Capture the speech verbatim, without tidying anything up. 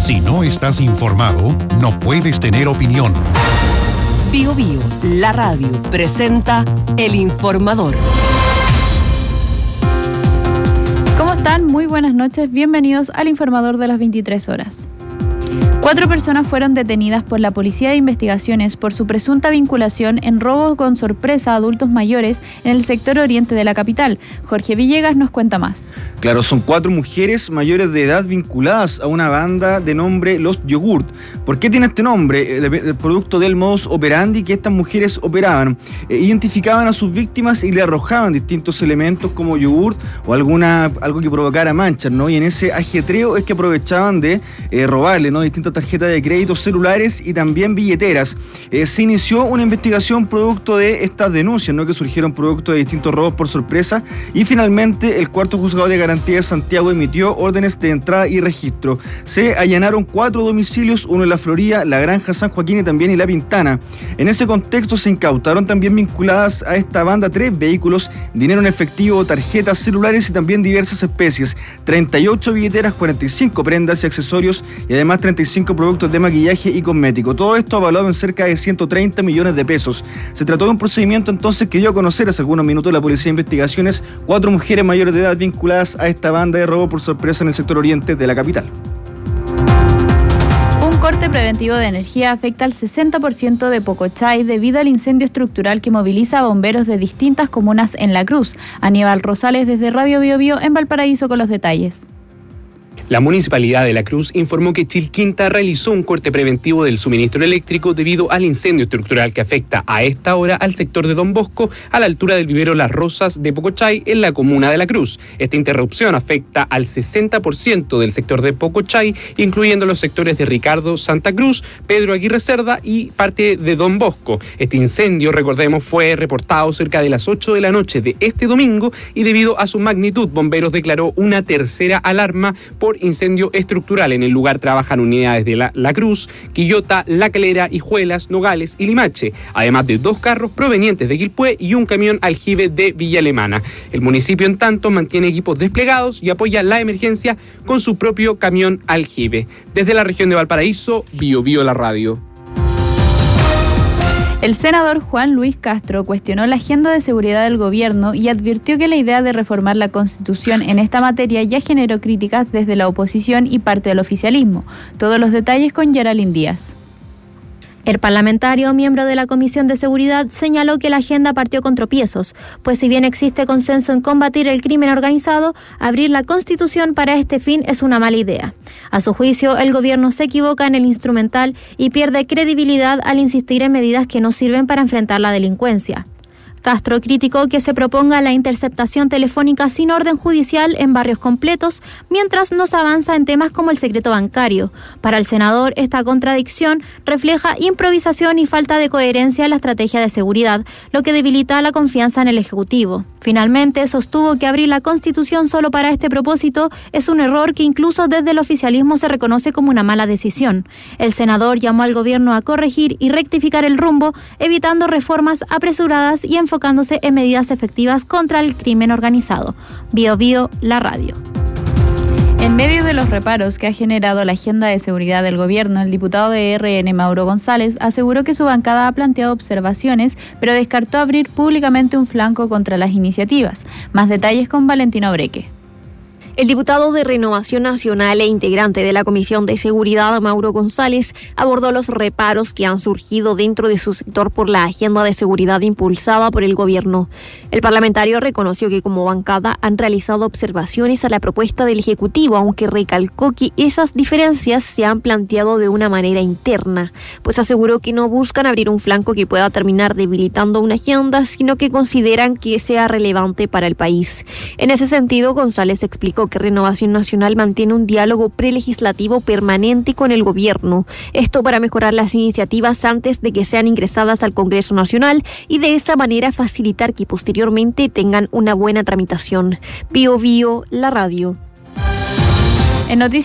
Si no estás informado, no puedes tener opinión. Bio Bio, la radio, presenta El Informador. ¿Cómo están? Muy buenas noches. Bienvenidos al Informador de las veintitrés horas. Cuatro personas fueron detenidas por la Policía de Investigaciones por su presunta vinculación en robo con sorpresa a adultos mayores en el sector oriente de la capital. Jorge Villegas nos cuenta más. Claro, son cuatro mujeres mayores de edad vinculadas a una banda de nombre Los Yogurt. ¿Por qué tiene este nombre? El producto del modus operandi que estas mujeres operaban. Eh, identificaban a sus víctimas y le arrojaban distintos elementos como yogurt o alguna, algo que provocara manchas, ¿no? Y en ese ajetreo es que aprovechaban de eh, robarle, ¿no? distintas tarjetas de crédito, celulares y también billeteras. Eh, se inició una investigación producto de estas denuncias, ¿no? que surgieron producto de distintos robos por sorpresa, y finalmente el cuarto juzgado de garantía de Santiago emitió órdenes de entrada y registro. Se allanaron cuatro domicilios, uno en La Florida, La Granja, San Joaquín y también en La Pintana. En ese contexto se incautaron también vinculadas a esta banda tres vehículos, dinero en efectivo, tarjetas, celulares y también diversas especies, treinta y ocho billeteras, cuarenta y cinco prendas y accesorios y además treinta y cinco productos de maquillaje y cosmético. Todo esto avalado en cerca de ciento treinta millones de pesos. Se trató de un procedimiento entonces que dio a conocer hace algunos minutos la Policía de Investigaciones, cuatro mujeres mayores de edad vinculadas a esta banda de robo por sorpresa en el sector oriente de la capital. Un corte preventivo de energía afecta al sesenta por ciento de Pocochay debido al incendio estructural que moviliza a bomberos de distintas comunas en La Cruz. Aníbal Rosales desde Radio Bio Bio en Valparaíso con los detalles. La Municipalidad de La Cruz informó que Chilquinta realizó un corte preventivo del suministro eléctrico debido al incendio estructural que afecta a esta hora al sector de Don Bosco, a la altura del vivero Las Rosas de Pocochay, en la comuna de La Cruz. Esta interrupción afecta al sesenta por ciento del sector de Pocochay, incluyendo los sectores de Ricardo Santa Cruz, Pedro Aguirre Cerda y parte de Don Bosco. Este incendio, recordemos, fue reportado cerca de las ocho de la noche de este domingo y debido a su magnitud, Bomberos declaró una tercera alarma por incendio estructural. En el lugar trabajan unidades de La, La Cruz, Quillota, La Calera, Hijuelas, Nogales y Limache, además de dos carros provenientes de Quilpué y un camión aljibe de Villa Alemana. El municipio, en tanto, mantiene equipos desplegados y apoya la emergencia con su propio camión aljibe. Desde la región de Valparaíso, Bio Bio la radio. El senador Juan Luis Castro cuestionó la agenda de seguridad del gobierno y advirtió que la idea de reformar la Constitución en esta materia ya generó críticas desde la oposición y parte del oficialismo. Todos los detalles con Geraldine Díaz. El parlamentario, miembro de la Comisión de Seguridad, señaló que la agenda partió con tropiezos, pues si bien existe consenso en combatir el crimen organizado, abrir la Constitución para este fin es una mala idea. A su juicio, el gobierno se equivoca en el instrumental y pierde credibilidad al insistir en medidas que no sirven para enfrentar la delincuencia. Castro criticó que se proponga la interceptación telefónica sin orden judicial en barrios completos, mientras no se avanza en temas como el secreto bancario. Para el senador, esta contradicción refleja improvisación y falta de coherencia en la estrategia de seguridad, lo que debilita la confianza en el Ejecutivo. Finalmente, sostuvo que abrir la Constitución solo para este propósito es un error que incluso desde el oficialismo se reconoce como una mala decisión. El senador llamó al gobierno a corregir y rectificar el rumbo, evitando reformas apresuradas y enfocándose en medidas efectivas contra el crimen organizado. Bio Bio, la radio. En medio de los reparos que ha generado la agenda de seguridad del gobierno, el diputado de R N, Mauro González, aseguró que su bancada ha planteado observaciones, pero descartó abrir públicamente un flanco contra las iniciativas. Más detalles con Valentino Breque. El diputado de Renovación Nacional e integrante de la Comisión de Seguridad, Mauro González, abordó los reparos que han surgido dentro de su sector por la agenda de seguridad impulsada por el gobierno. El parlamentario reconoció que como bancada han realizado observaciones a la propuesta del Ejecutivo, aunque recalcó que esas diferencias se han planteado de una manera interna, pues aseguró que no buscan abrir un flanco que pueda terminar debilitando una agenda, sino que consideran que sea relevante para el país. En ese sentido, González explicó que Renovación Nacional mantiene un diálogo prelegislativo permanente con el gobierno. Esto para mejorar las iniciativas antes de que sean ingresadas al Congreso Nacional y de esta manera facilitar que posteriormente tengan una buena tramitación. Bio Bio, la radio. En noticias